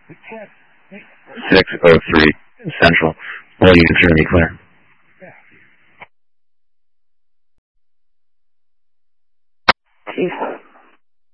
603 Central. All you can hear me clear. Chief.